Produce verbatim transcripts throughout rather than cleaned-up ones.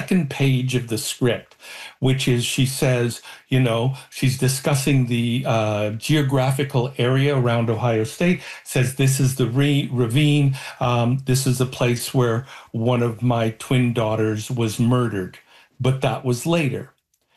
second page of the script, which is she says, you know, she's discussing the uh, geographical area around Ohio State, says this is the re- ravine. Um, this is a place where one of my twin daughters was murdered, but that was later.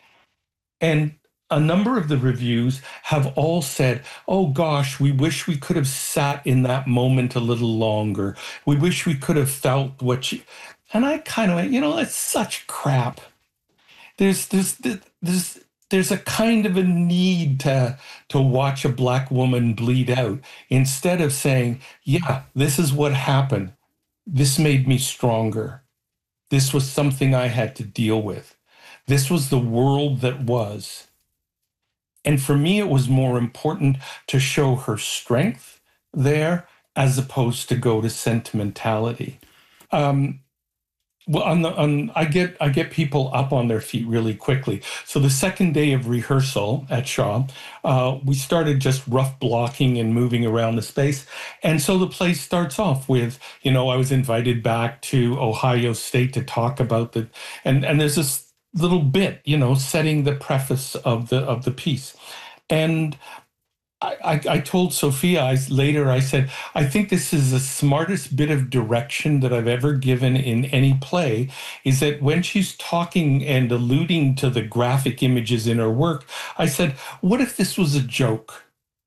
And a number of the reviews have all said, oh gosh, we wish we could have sat in that moment a little longer. We wish we could have felt what she... And I kind of went, you know, that's such crap. There's, there's, there's, there's a kind of a need to, to watch a Black woman bleed out instead of saying, yeah, this is what happened. This made me stronger. This was something I had to deal with. This was the world that was. And for me, it was more important to show her strength there as opposed to go to sentimentality. Um, well, on the, on, I get I get people up on their feet really quickly. So the second day of rehearsal at Shaw, uh, we started just rough blocking and moving around the space. And so the play starts off with, you know, I was invited back to Ohio State to talk about the, and, and there's this little bit, you know, setting the preface of the of the piece. And I, I, I told Sophia I, later, I said, I think this is the smartest bit of direction that I've ever given in any play, is that when she's talking and alluding to the graphic images in her work, I said, what if this was a joke?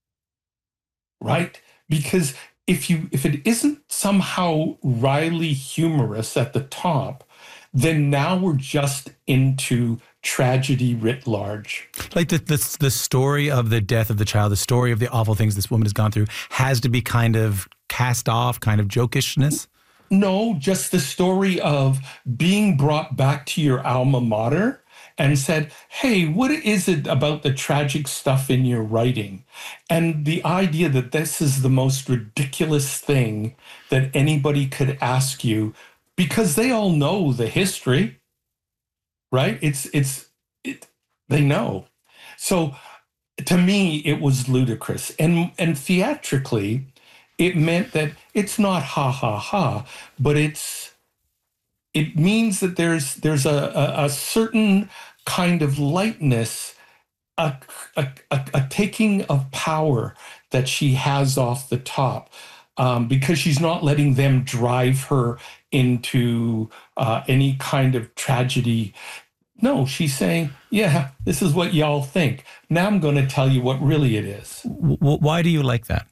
Right? Because if you if it isn't somehow wryly humorous at the top, then now we're just into tragedy writ large. Like the, the the story of the death of the child, the story of the awful things this woman has gone through has to be kind of cast off, kind of jokishness? No, just the story of being brought back to your alma mater and said, hey, what is it about the tragic stuff in your writing? And the idea that this is the most ridiculous thing that anybody could ask you, because they all know the history, right? It's, it's, it, they know. So to me, it was ludicrous. And, and theatrically, it meant that it's not ha, ha, ha, but it's, it means that there's, there's a, a, a certain kind of lightness, a, a, a, a taking of power that she has off the top. Um, because she's not letting them drive her into uh, any kind of tragedy. No, she's saying, yeah, this is what y'all think. Now I'm going to tell you what really it is. W- why do you like that?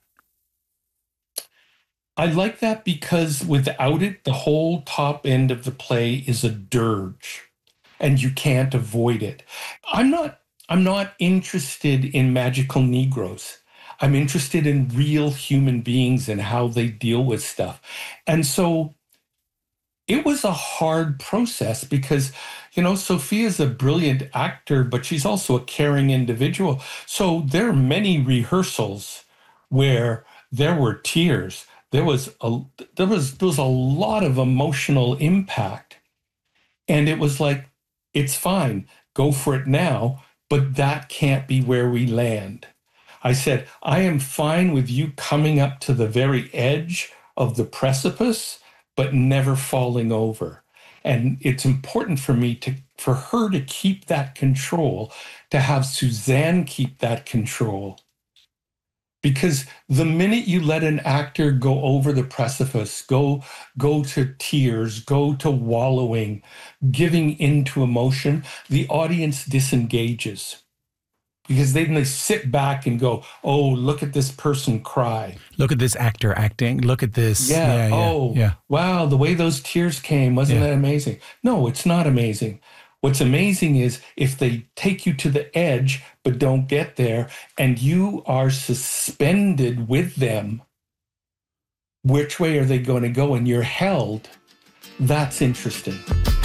I like that because without it, the whole top end of the play is a dirge, and you can't avoid it. I'm not, I'm not interested in magical Negroes. I'm interested in real human beings and how they deal with stuff. And so it was a hard process because, you know, Sophia's a brilliant actor, but she's also a caring individual. So there are many rehearsals where there were tears. There was a, there was, there was a lot of emotional impact. And it was like, it's fine, go for it now, but that can't be where we land. I said, I am fine with you coming up to the very edge of the precipice, but never falling over. And it's important for me to, for her to keep that control, to have Suzanne keep that control. Because the minute you let an actor go over the precipice, go, go to tears, go to wallowing, giving into emotion, the audience disengages. Because then they sit back and go, oh, look at this person cry. Look at this actor acting. Look at this. Yeah. yeah oh, yeah. wow, the way those tears came, wasn't yeah. that amazing? No, it's not amazing. What's amazing is if they take you to the edge but don't get there and you are suspended with them, which way are they going to go? And you're held. That's interesting.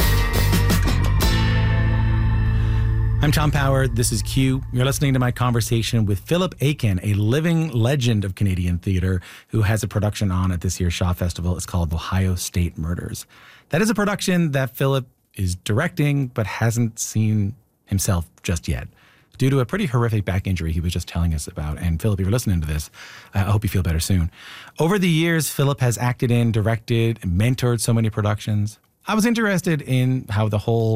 I'm Tom Power. This is Q. You're listening to my conversation with Philip Aiken, a living legend of Canadian theatre who has a production on at this year's Shaw Festival. It's called Ohio State Murders. That is a production that Philip is directing but hasn't seen himself just yet due to a pretty horrific back injury he was just telling us about. And Philip, if you're listening to this, I hope you feel better soon. Over the years, Philip has acted in, directed, and mentored so many productions. I was interested in how the whole